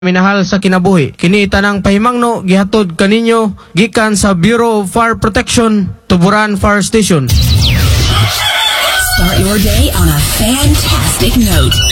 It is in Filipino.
Minahal sa kinabuhi, kini tanang pahimangno gihatod kaninyo gikan sa Bureau of Fire Protection, Tuburan Fire Station. Start your day on a fantastic note.